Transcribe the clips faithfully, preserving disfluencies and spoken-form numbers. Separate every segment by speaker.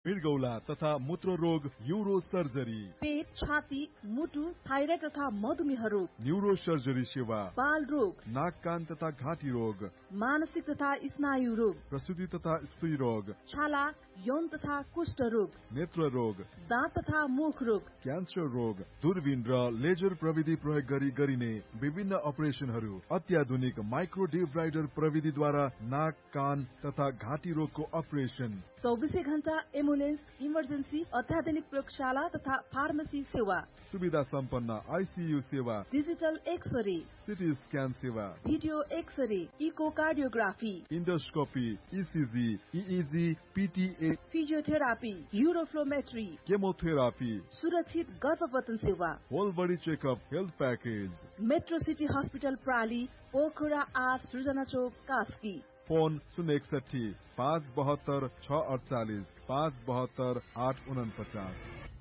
Speaker 1: मृगौला तथा मूत्र रोग न्यूरो सर्जरी,
Speaker 2: पेट, छाती, मुटु, थाइराइड तथा मधुमेह रोग,
Speaker 1: न्यूरो सर्जरी सेवा,
Speaker 2: बाल रोग,
Speaker 1: नाक कान तथा घाँटी रोग,
Speaker 2: मानसिक तथा स्नायु रोग,
Speaker 1: प्रसूति तथा स्त्री रोग,
Speaker 2: छाला, यौन तथा कुष्ठ रोग,
Speaker 1: नेत्र रोग,
Speaker 2: दाँत तथा मुख रोग,
Speaker 1: क्यान्सर रोग, दूरबीन र लेजर प्रविधि प्रयोग गरी गरिने विभिन्न अपरेसनहरू, अत्याधुनिक माइक्रो डिब्राइडर प्रविधिद्वारा नाक कान तथा घाँटी रोगको अपरेसन,
Speaker 2: चौबिसै घण्टा एम्बुलेन्स, इमर्जेन्सी, अत्याधुनिक प्रयोगशाला तथा फार्मेसी सेवा,
Speaker 1: सुविधा सम्पन्न आइसियू सेवा,
Speaker 2: डिजिटल एक्सरे,
Speaker 1: सिटी स्क्यान सेवा,
Speaker 2: video x-ray, echocardiography,
Speaker 1: endoscopy, ECG, इइजी, पिटिए,
Speaker 2: physiotherapy, युरोफ्लोमेट्री,
Speaker 1: chemotherapy,
Speaker 2: सुरक्षित गर्भपतन सेवा,
Speaker 1: whole body checkup health package,
Speaker 2: metro city hospital प्राली, Pokhara आठ, सृजना चोक, कास्की।
Speaker 1: फोन शून्य एकसठी पाँच बहत्तर छ अडचालिस पाँच बहत्तर आठ उनपचास।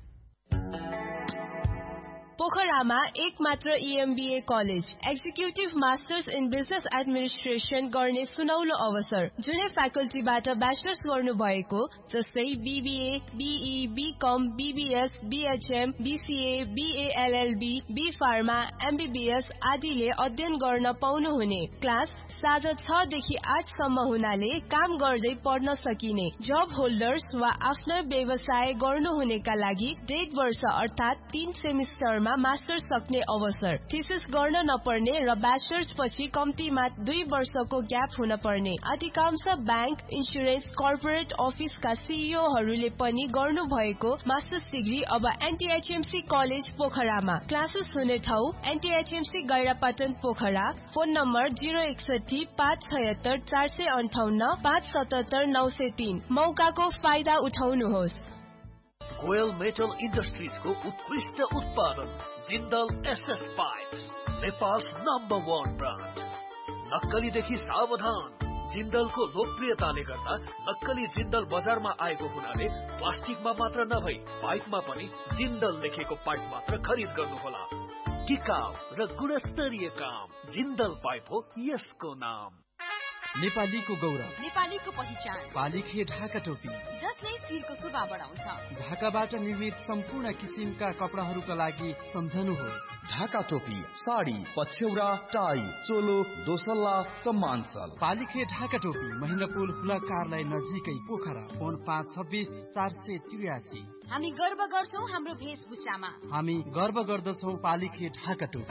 Speaker 3: पोखरामा एक मात्र इएमबीए college, executive masters in business administration गर्ने सुनौलो अवसर। जुनै फ्याकल्टीबाट ब्याचलर्स गर्नु भएको जस्तै BBA, be, become, BBS, BHM, BCA, BLLB, be pharma, MBBS आदिले अध्ययन गर्न पाउनुहुने। क्लास साँझ छ देखि आठ सम्म हुनाले काम गर्दै पढ्न सकिने। जब होल्डर्स वा आफ्नो व्यवसाय गर्नुहुनेका लागि डेढ वर्ष अर्थात् तीन सेमिस्टरमा मास्टर्स सक्ने अवसर। थिसिस गर्न नपर्ने र ब्याचलर्स पछि कम्तीमा दुई वर्षको ग्याप हुन पर्ने। अधिकांश ब्याङ्क, इन्सुरेन्स, कर्पोरेट अफिसका सीईओहरूले पनि गर्नु भएको मास्टर्स डिग्री अब एनटीएचएमसी कलेज पोखरामा। क्लासेस हुने ठाउँ एनटीएचएमसी गैरापाटन पोखरा। फोन नम्बर जिरो एकसठी पाँच छयत्तर चार सय अन्ठाउन्न पाँच सतहत्तर नौ सय तीन। मौकाको फाइदा उठाउनुहोस्।
Speaker 4: गोयल मेटल इन्डस्ट्रिजको उत्कृष्ट उत्पादन Jindal SS pipe, Nepal's number one brand. नक्कलीदेखि सावधान। जिन्दलको लोकप्रियताले गर्दा नक्कली जिन्दल बजारमा आएको हुनाले प्लास्टिकमा मात्र नभई पाइपमा पनि जिन्दल लेखेको पाइप मात्र खरिद गर्नुहोला। टिकाउ र गुणस्तरीय काम जिन्दल पाइप हो यसको नाम।
Speaker 5: नेपालीको गौरव,
Speaker 6: नेपालीको पहिचान,
Speaker 5: पालिखे ढाका टोपी,
Speaker 6: जसले शिरको शोभा बढाउँछ।
Speaker 5: ढाकाबाट निर्मित सम्पूर्ण किसिमका कपडाहरूका लागि सम्झनुहोस्
Speaker 7: ढाका टोपी, साडी, पछ्यौरा, टाई, चोलो, दोसल्ला, सम्मानसल।
Speaker 5: पालिखे ढाका टोपी, महेन्द्रपुल हुला कार्यालय नजिकै पोखरा। फोन पाँच छब्बिस चार सय त्रियासी।
Speaker 6: हामी गर्व गर्छौं हाम्रो वेशभूषामा।
Speaker 5: हामी गर्व गर्दछौं पालिखे ढाका टोपी।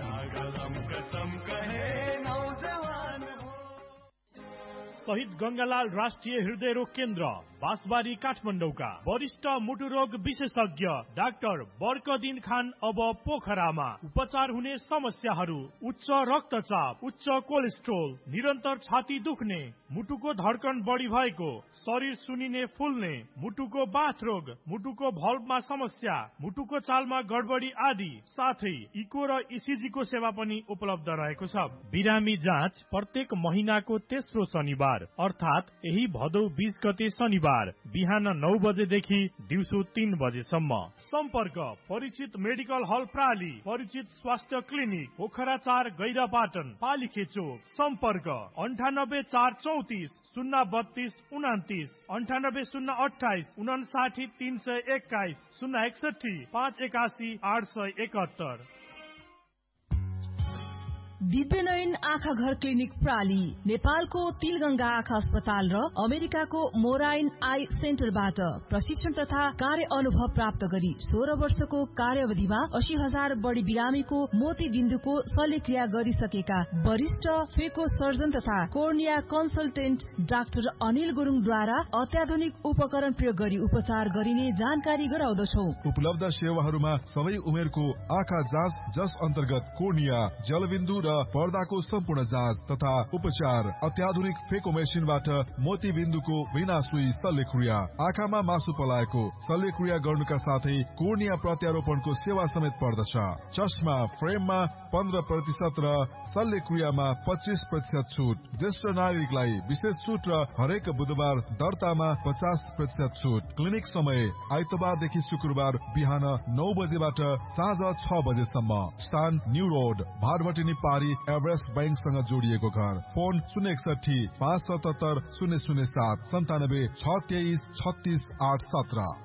Speaker 8: शहीद गंगालाल राष्ट्रिय हृदय रोग केन्द्र बाँसबारी काठमाडौँका वरिष्ठ मुटु रोग विशेषज्ञ डाक्टर बर्कदिन खान अब पोखरामा। उपचार हुने समस्याहरू उच्च रक्तचाप, उच्च कोलेस्ट्रोल, निरन्तर छाती दुख्ने, मुटुको धड्कन बढी भएको, शरीर सुनिने फुल्ने, मुटुको बाथ रोग, मुटुको भल्भमा समस्या, मुटुको चालमा गडबडी आदि साथै इको र इसिजी को सेवा पनि उपलब्ध रहेको छ। बिरामी जाँच प्रत्येक महिनाको तेस्रो शनिबार अर्थात यही भदौ बीस गते शनिबार बिहान नौ बजेदेखि दिउँसो तीन बजेसम्म। सम्पर्क परिचित मेडिकल हल प्राली, परिचित स्वास्थ्य क्लिनिक पोखरा चार गैरापाटन पालिखे चोक। सम्पर्क अन्ठानब्बे चार चौतिस शून्य बत्तीस उनातिस अन्ठानब्बे शून्य अठाइस उनासाठी तीन सय एक्काइस शून्य एकसठी पाँच एकासी आठ सय एकहत्तर।
Speaker 2: दिव्यनयन आँखा घर क्लिनिक प्राली नेपालको तिलगंगा आँखा अस्पताल र अमेरिकाको मोराइन आई सेन्टरबाट प्रशिक्षण तथा कार्य अनुभव प्राप्त गरी सोह्र वर्षको कार्यावधिमा अस्सी हजार बढी बिरामीको मोती बिन्दुको शल्यक्रिया गरिसकेका वरिष्ठ फेको सर्जन तथा कोर्निया कन्सल्टेन्ट डाक्टर अनिल गुरुङद्वारा अत्याधुनिक उपकरण प्रयोग गरी उपचार गरिने जानकारी गराउँदछौ।
Speaker 1: उपलब्ध सेवाहरूमा सबै उमेरको आँखा जाँच जस अन्तर्गत कोर्निया, जलबिन्दु र पर्दाको सम्पूर्ण जाँच तथा उपचार, अत्याधुनिक फेको मेसिनबाट मोती बिन्दुको बिना सुई शल्यक्रिया, आँखामा मासु पलाएको शल्यक्रिया गर्नुका साथै कोर्निया प्रत्यारोपणको सेवा समेत पर्दछ। चस्मा फ्रेममा पन्ध्र प्रतिशत र शल्यक्रियामा पच्चीस प्रतिशत छुट। ज्येष्ठ नागरिकलाई विशेष छुट र हरेक बुधबार दर्तामा पचास प्रतिशत छुट। क्लिनिक समय आइतबारदेखि शुक्रबार बिहान नौ बजेबाट साँझ छ बजेसम्म। स्थान न्यू रोड भारवटी पारी एभरेस्ट बैंकसँग जोडिएको घर। फोन शून्य एकसठी पाँच सतहत्तर शून्य शून्य सात सन्तानब्बे छ तेइस छत्तीस आठ सत्र।